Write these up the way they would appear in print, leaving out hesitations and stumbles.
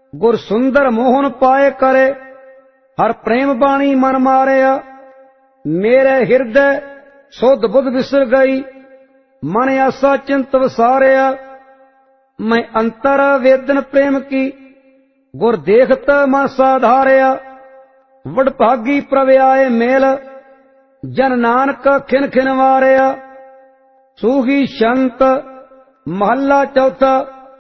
गुर सुंदर मोहन पाए करे, हर प्रेम बाणी मन मारिया। मेरे हृदय सुध बुध विसर गई, मन आसा चिंत विसारिया। मैं अंतर वेदन प्रेम की, गुर देखत मन साधारिया। वडभागी प्रभ आए मेल, जन नानक खिन खिन वारिया। सूही शंत महला चौथा,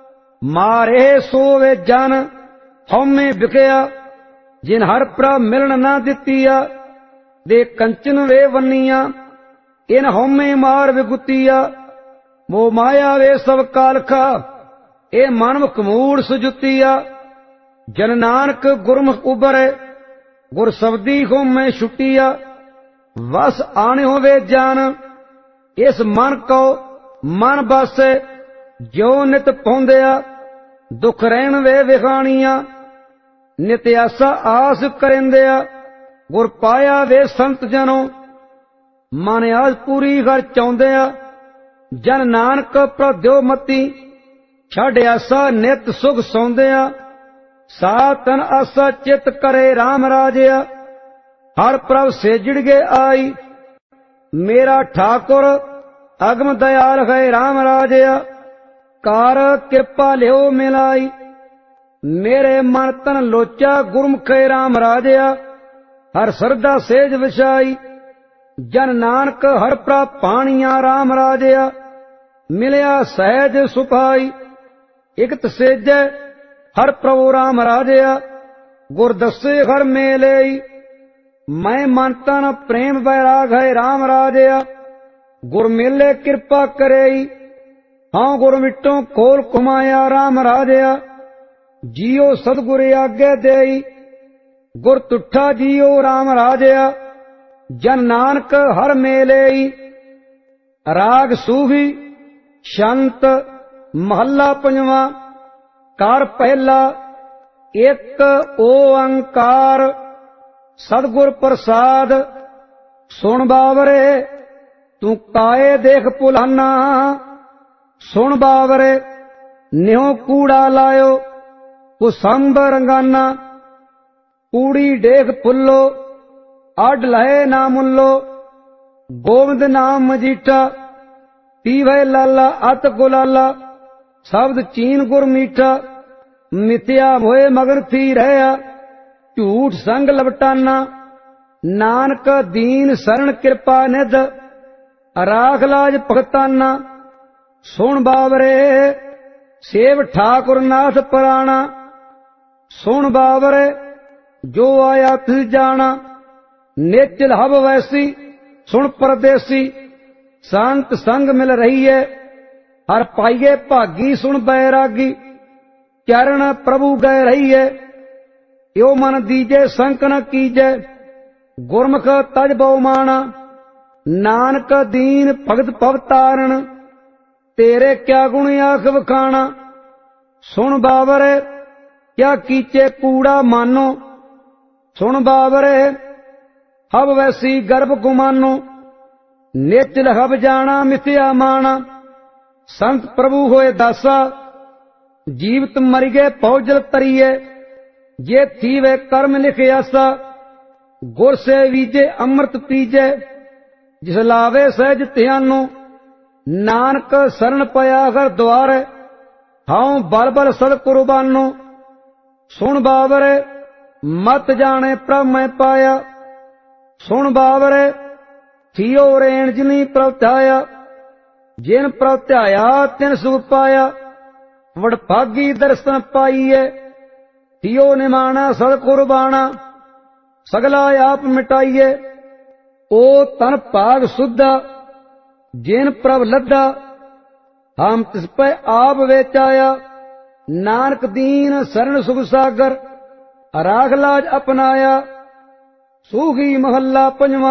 मारे सोवे जन हौमे बिकया। जिन हर प्रभ मिलन न दितिया, दे कंचन वे वनिया। इन हौमे मार विगुतिया, मोह माया वे सब कालखा। ए मनमुख मूड़ सुजुतिया। जन नानक गुरमुख उबरे, गुर शब्दी हौमे छुटिया। वस आने होवे जान, इस मन को मन बासे। जो नित पौंदिया, दुख रहन वे विखाणिया। नित आसा आस करेंदिया, गुर पाया वे संत जनों। मन आस पूरी कर चाहुंदिया, जन नानक प्रद्यो मती। छड़ आसा नित सुख सौंदिया, सातन आसा चित करे राम राजिया। हर प्रभ सेजड़ गे आई, मेरा ठाकुर अगम दयाल है राम राजिया। कार कृपा लियो मिलाई, मेरे मन तन लोचा गुरमुख राम राजिया। हर श्रद्धा सेज विछाई, जन नानक हर प्रभ पाणिया राम राजिया। मिलिया सहज सुपाई, इकत सेजै हर प्रभु राम राजिया। गुर दसे हर मेले, मैं मन तन प्रेम बैराग है राम राजिया। गुर मेले कृपा करे, हाँ गुर मिट्टों खोल कुमाया राम राजिया। जियो सतगुर आगे देई, गुर तुठा जियो राम राजिया। जन नानक हर मेले, राग सूही शंत महला पंजवा। कार पहला एक ओंकार, सतगुर प्रसाद। सुन बावरे तू काए देख पुलाना। सुन बावरे न्यो कूड़ा लायो, कुसंब रंगाना। कूड़ी देख फुल्लो, आड लहे ना मुल्लो। गोविंद नाम मजीठा, पीवे लाला अत गुलाला। शब्द चीन गुर मीठा, मिथ्या होए मगन थी रहया। झूठ संग लपटाना, नानक दीन शरण कृपा निध। राख लाज भगताना। सुन बावरे सेव ठाकुर नाथ पुराणा। सुन बावरे जो आया तिस जाना। नेचल हब वैसी सुन परदेसी। संत संग मिल रही है, हर पाइये भागी सुन बैरागी। चरण प्रभु गए रही है, यो मन दीजे संक न कीजे। गुरमुख तज बहुमाना, नानक दीन भगत पवतारण। तेरे क्या गुण आख वखाना। सुन बावरे क्या कीचे कूड़ा मानो। सुन बावरे हब वैसी गर्भ गुमानो। नेचल हब जाना मिथ्या माना। संत प्रभु होए दासा, जीवित मर गए पौजल तरिए। जे थी वे कर्म लिखे आसा, गुर से वीजे अमृत पीजे। जिस लावे सहज ध्यानो, नानक शरण पया घर द्वार। हाउ बल बल सद कुर्बानो। सुन बावरे मत जाने प्रभ मैं पाया। सुन बावरे थियो रेण जिनी प्रभ ध्याया। जिन प्रभ ध्याया तिन सुख पाया। वडभागी दर्शन पाइए, थियो निमाना सद कुर्बाना। सगला आप मिटाइए, ओ तन भाग सुधा। जिन प्रभ लद्दा, हम तिस पे आप वेचाया। नानक दीन शरण सुख सागर, राख लाज अपनाया। सूही महला पंजवा।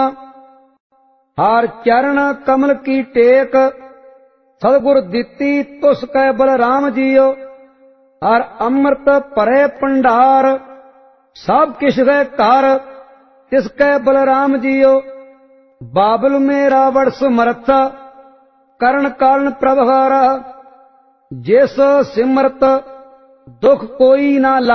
हार चरण कमल की टेक, सतगुर दिती तुस कै बल राम जियो। हर अमृत परे भंडार, सब किश है कार। तिसकै बल राम जियो। बाबल मेरा वड़ समर्था, करण कारण प्रभारा। जिस सिमरत दुख कोई ना